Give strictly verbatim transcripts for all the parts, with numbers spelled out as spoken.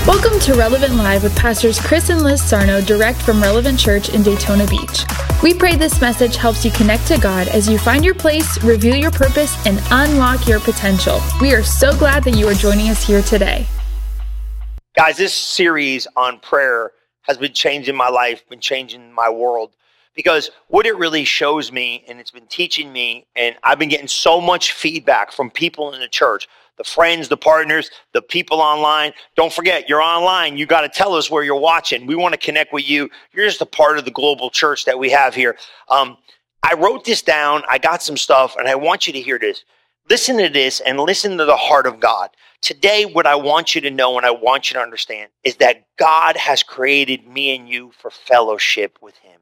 Welcome to Relevant Live with Pastors Chris and Liz Sarno, direct from Relevant Church in Daytona Beach. We pray this message helps you connect to God as you find your place, reveal your purpose, and unlock your potential. We are so glad that you are joining us here today. Guys, this series on prayer has been changing my life, been changing my world, because what it really shows me, and it's been teaching me, and I've been getting so much feedback from people in the church, the friends, the partners, the people online. Don't forget, you're online. You got to tell us where you're watching. We want to connect with you. You're just a part of the global church that we have here. Um, I wrote this down. I got some stuff, and I want you to hear this. Listen to this and listen to the heart of God. Today, what I want you to know and I want you to understand is that God has created me and you for fellowship with him.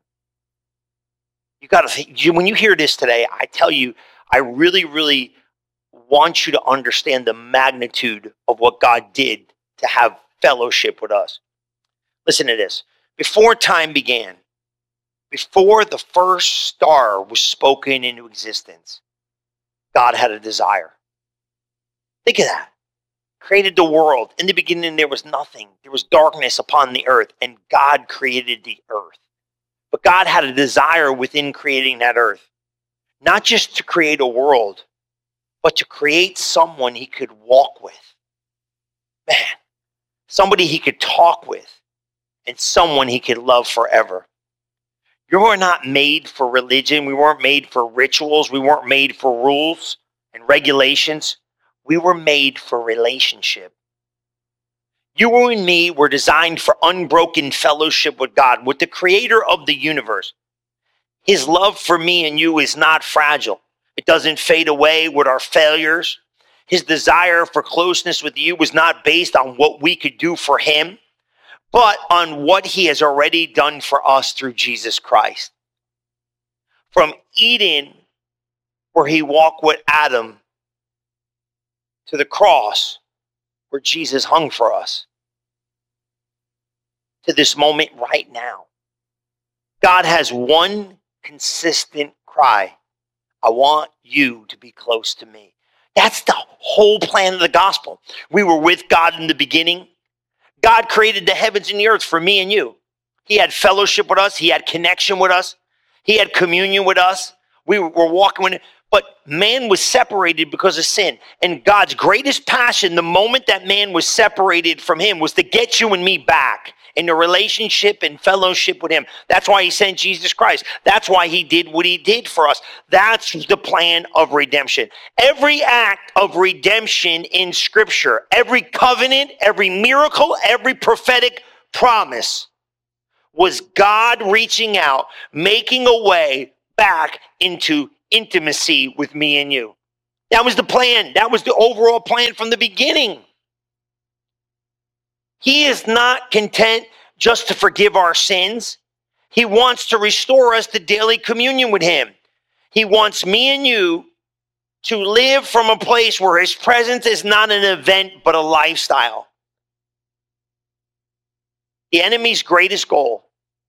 You got to think, when you hear this today, I tell you, I really, really want you to understand the magnitude of what God did to have fellowship with us. Listen to this. Before time began, before the first star was spoken into existence, God had a desire. Think of that. Created the world. In the beginning, there was nothing. There was darkness upon the earth, and God created the earth. But God had a desire within creating that earth, not just to create a world, but to create someone he could walk with. Man, somebody he could talk with, and someone he could love forever. You were not made for religion. We weren't made for rituals. We weren't made for rules and regulations. We were made for relationship. You and me were designed for unbroken fellowship with God, with the creator of the universe. His love for me and you is not fragile. It doesn't fade away with our failures. His desire for closeness with you was not based on what we could do for him, but on what he has already done for us through Jesus Christ. From Eden, where he walked with Adam, to the cross, where Jesus hung for us, to this moment right now. God has one consistent cry. I want you to be close to me. That's the whole plan of the gospel. We were with God in the beginning. God created the heavens and the earth for me and you. He had fellowship with us. He had connection with us. He had communion with us. We were walking with him. But man was separated because of sin. And God's greatest passion, the moment that man was separated from him, was to get you and me back in a relationship and fellowship with him. That's why he sent Jesus Christ. That's why he did what he did for us. That's the plan of redemption. Every act of redemption in Scripture, every covenant, every miracle, every prophetic promise was God reaching out, making a way back into intimacy with me and you. That was the plan. That was the overall plan from the beginning. He is not content just to forgive our sins. He wants to restore us to daily communion with him. He wants me and you to live from a place where his presence is not an event, but a lifestyle. The enemy's greatest goal,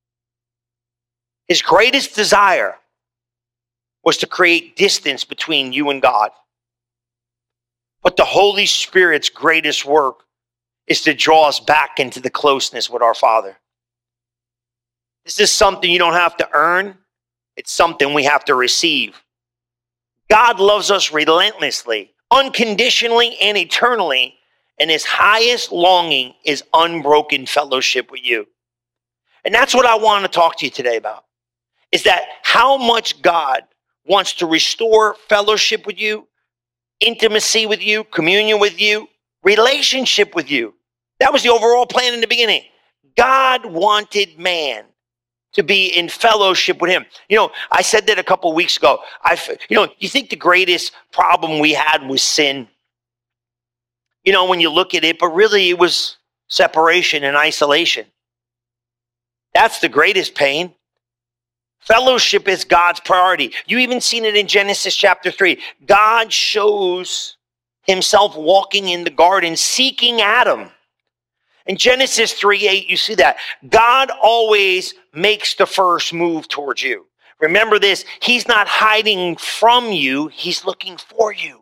his greatest desire, was to create distance between you and God. But the Holy Spirit's greatest work is to draw us back into the closeness with our Father. This is something you don't have to earn. It's something we have to receive. God loves us relentlessly, unconditionally, and eternally, and his highest longing is unbroken fellowship with you. And that's what I want to talk to you today about, is that how much God wants to restore fellowship with you, intimacy with you, communion with you, relationship with you. That was the overall plan in the beginning. God wanted man to be in fellowship with him. You know, I said that a couple of weeks ago. I, you know, you think the greatest problem we had was sin? You know, when you look at it, but really it was separation and isolation. That's the greatest pain. Fellowship is God's priority. You even seen it in Genesis chapter three. God shows himself walking in the garden, seeking Adam. In Genesis three eight, you see that. God always makes the first move towards you. Remember this, he's not hiding from you, he's looking for you.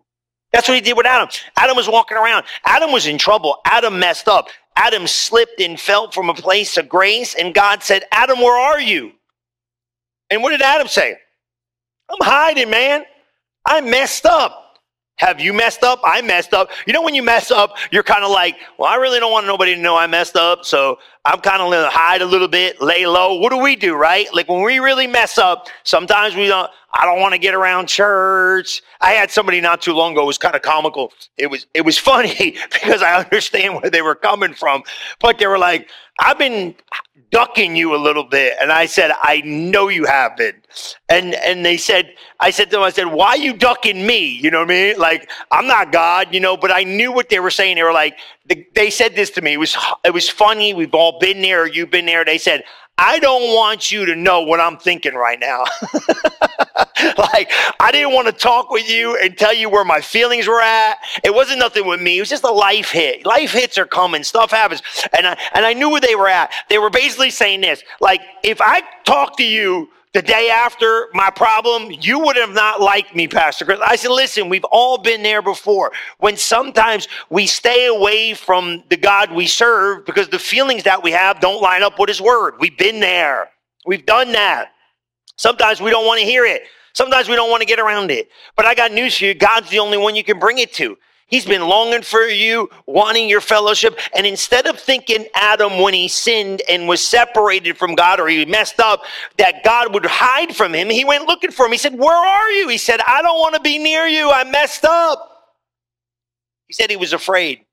That's what he did with Adam. Adam was walking around. Adam was in trouble. Adam messed up. Adam slipped and fell from a place of grace, and God said, Adam, where are you? And what did Adam say? I'm hiding, man. I messed up. Have you messed up? I messed up. You know, when you mess up, you're kind of like, well, I really don't want nobody to know I messed up, so I'm kind of going to hide a little bit, lay low. What do we do, right? Like when we really mess up, sometimes we don't, I don't want to get around church. I had somebody not too long ago, it was kind of comical. It was, it was funny because I understand where they were coming from, but they were like, I've been ducking you a little bit. And I said, I know you have been. And and they said, I said to them, I said, why are you ducking me? You know what I mean? Like, I'm not God, you know, but I knew what they were saying. They were like, they, they said this to me. It was, it was funny. We've all been there. Or you've been there. They said, I don't want you to know what I'm thinking right now. Like, I didn't want to talk with you and tell you where my feelings were at. It wasn't nothing with me. It was just a life hit. Life hits are coming. Stuff happens. And I, and I knew where they were at. They were basically saying this, like, if I talk to you the day after my problem, you would have not liked me, Pastor Chris. I said, listen, we've all been there before. When sometimes we stay away from the God we serve because the feelings that we have don't line up with his word. We've been there. We've done that. Sometimes we don't want to hear it. Sometimes we don't want to get around it. But I got news for you. God's the only one you can bring it to. He's been longing for you, wanting your fellowship. And instead of thinking Adam, when he sinned and was separated from God or he messed up, that God would hide from him, he went looking for him. He said, where are you? He said, I don't want to be near you. I messed up. He said he was afraid.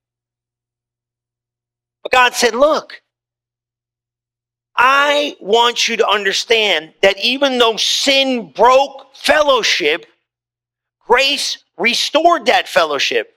But God said, look, I want you to understand that even though sin broke fellowship, grace restored that fellowship.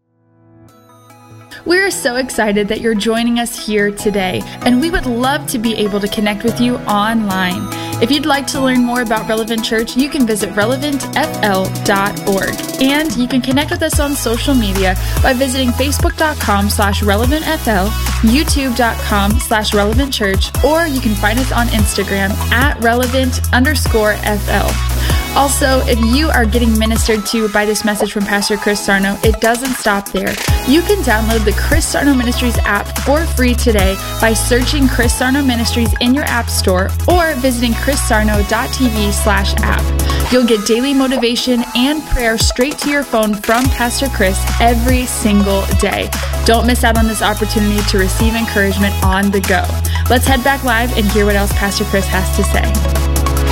We're so excited that you're joining us here today, and we would love to be able to connect with you online. If you'd like to learn more about Relevant Church, you can visit relevant f l dot org, and you can connect with us on social media by visiting facebook.com slash relevantfl, youtube.com slash relevantchurch, or you can find us on Instagram at relevant underscore fl. Also, if you are getting ministered to by this message from Pastor Chris Sarno, it doesn't stop there. You can download the Chris Sarno Ministries app for free today by searching Chris Sarno Ministries in your app store or visiting chrissarno.tv slash app. You'll get daily motivation and prayer straight to your phone from Pastor Chris every single day. Don't miss out on this opportunity to receive encouragement on the go. Let's head back live and hear what else Pastor Chris has to say.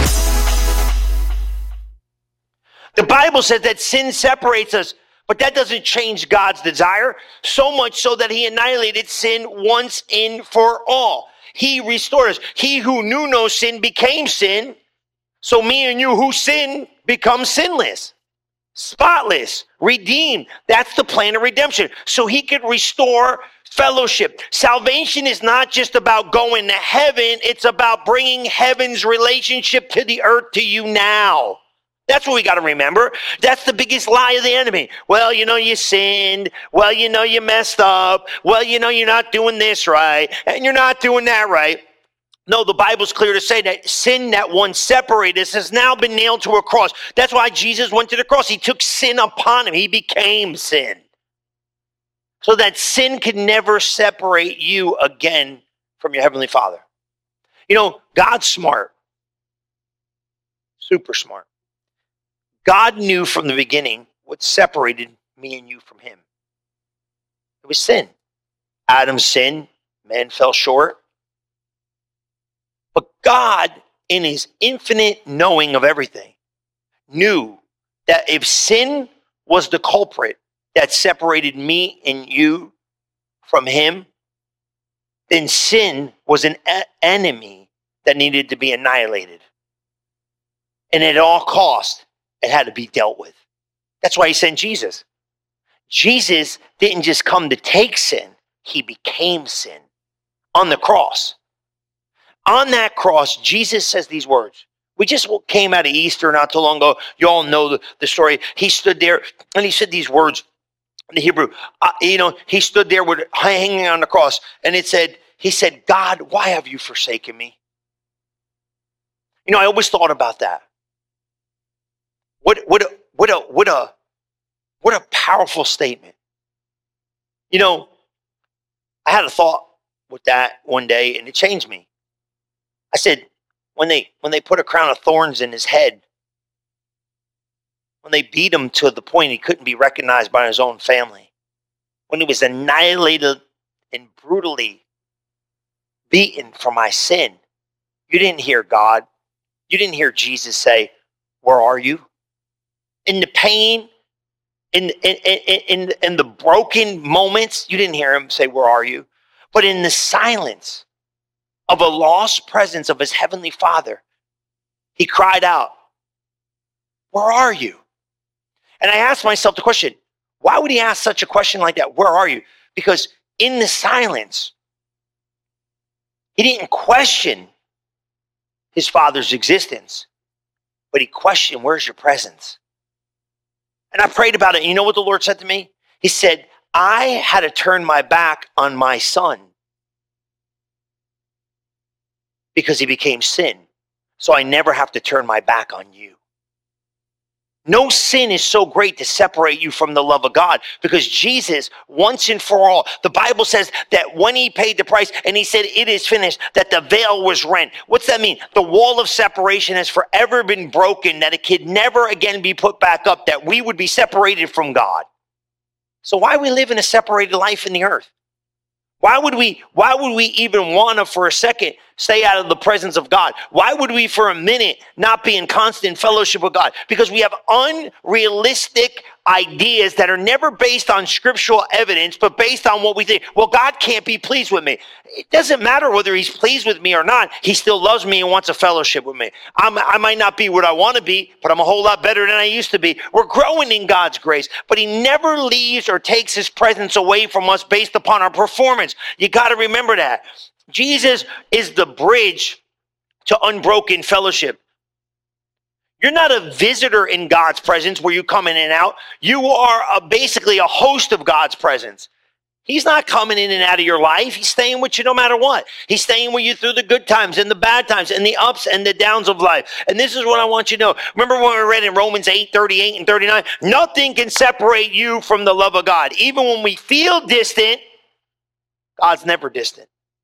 The Bible says that sin separates us, but that doesn't change God's desire, so much so that he annihilated sin once and for all. He restored us. He who knew no sin became sin, so me and you who sin become sinless, spotless, redeemed. That's the plan of redemption, so he could restore fellowship. Salvation is not just about going to heaven. It's about bringing heaven's relationship to the earth to you now. That's what we got to remember. That's the biggest lie of the enemy. Well, you know, you sinned. Well, you know, you messed up. Well, you know, you're not doing this right. And you're not doing that right. No, the Bible's clear to say that sin that once separated us has now been nailed to a cross. That's why Jesus went to the cross. He took sin upon him. He became sin. So that sin could never separate you again from your Heavenly Father. You know, God's smart. Super smart. God knew from the beginning what separated me and you from him. It was sin. Adam's sin, man fell short. But God, in his infinite knowing of everything, knew that if sin was the culprit that separated me and you from him, then sin was an e- enemy that needed to be annihilated. And at all costs, it had to be dealt with. That's why he sent Jesus. Jesus didn't just come to take sin. He became sin on the cross. On that cross, Jesus says these words. We just came out of Easter not too long ago. You all know the, the story. He stood there and he said these words in the Hebrew. Uh, you know, he stood there with hanging on the cross, and it said, he said, God, why have you forsaken me? You know, I always thought about that. What, what, a, what, a, what, a, What a powerful statement. You know, I had a thought with that one day, and it changed me. I said, when they when they put a crown of thorns in his head, when they beat him to the point he couldn't be recognized by his own family, when he was annihilated and brutally beaten for my sin, you didn't hear God. You didn't hear Jesus say, "Where are you?" In the pain, in, in, in, in, in the broken moments, you didn't hear him say, "Where are you?" But in the silence of a lost presence of his heavenly Father, he cried out, "Where are you?" And I asked myself the question, why would he ask such a question like that? Where are you? Because in the silence, he didn't question his Father's existence, but he questioned, where's your presence? And I prayed about it. And you know what the Lord said to me? He said, I had to turn my back on my son because he became sin. So I never have to turn my back on you. No sin is so great to separate you from the love of God, because Jesus, once and for all, the Bible says that when he paid the price and he said, it is finished, that the veil was rent. What's that mean? The wall of separation has forever been broken, that it could never again be put back up, that we would be separated from God. So why we live in a separated life in the earth? Why would we, why would we even want to, for a second, stay out of the presence of God? Why would we, for a minute, not be in constant fellowship with God? Because we have unrealistic ideas that are never based on scriptural evidence, but based on what we think. Well, God can't be pleased with me. It doesn't matter whether he's pleased with me or not. He still loves me and wants a fellowship with me. I'm, I might not be what I want to be, but I'm a whole lot better than I used to be. We're growing in God's grace, but he never leaves or takes his presence away from us based upon our performance. You got to remember that. Jesus is the bridge to unbroken fellowship. You're not a visitor in God's presence where you come in and out. You are a, basically a host of God's presence. He's not coming in and out of your life. He's staying with you no matter what. He's staying with you through the good times and the bad times and the ups and the downs of life. And this is what I want you to know. Remember when we read in Romans eight, thirty-eight and thirty-nine? Nothing can separate you from the love of God. Even when we feel distant, God's never distant.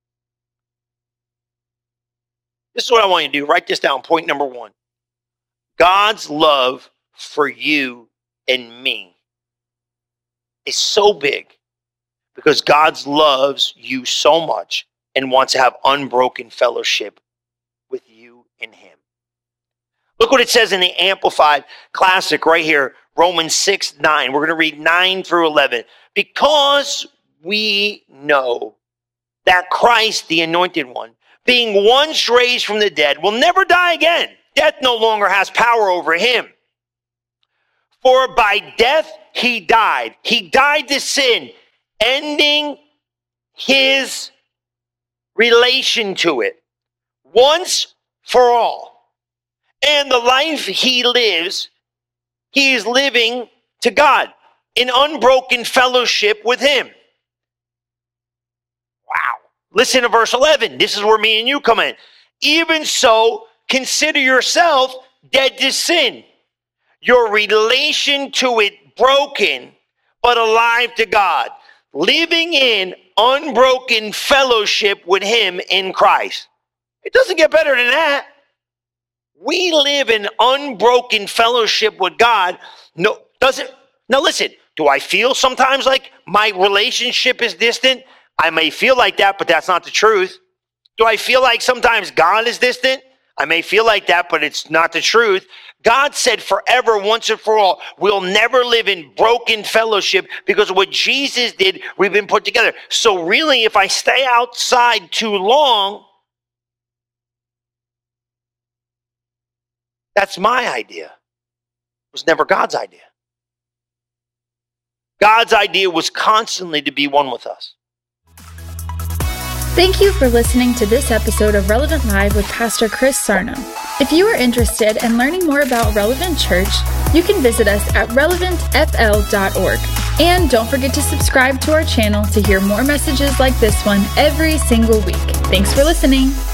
This is what I want you to do. Write this down. Point number one. God's love for you and me is so big because God loves you so much and wants to have unbroken fellowship with you and him. Look what it says in the Amplified Classic right here, Romans six, nine. We're going to read nine through eleven. Because we know that Christ, the Anointed One, being once raised from the dead, will never die again. Death no longer has power over him. For by death he died. He died to sin, ending his relation to it once for all. And the life he lives, he is living to God in unbroken fellowship with him. Wow. Listen to verse eleven. This is where me and you come in. Even so, consider yourself dead to sin, your relation to it broken, but alive to God, living in unbroken fellowship with him in Christ. It doesn't get better than that. We live in unbroken fellowship with God. No, doesn't. Now listen, do I feel sometimes like my relationship is distant? I may feel like that, but that's not the truth. Do I feel like sometimes God is distant? I may feel like that, but it's not the truth. God said forever, once and for all, we'll never live in broken fellowship because of what Jesus did, we've been put together. So really, if I stay outside too long, that's my idea. It was never God's idea. God's idea was constantly to be one with us. Thank you for listening to this episode of Relevant Live with Pastor Chris Sarno. If you are interested in learning more about Relevant Church, you can visit us at relevant f l dot org. And don't forget to subscribe to our channel to hear more messages like this one every single week. Thanks for listening.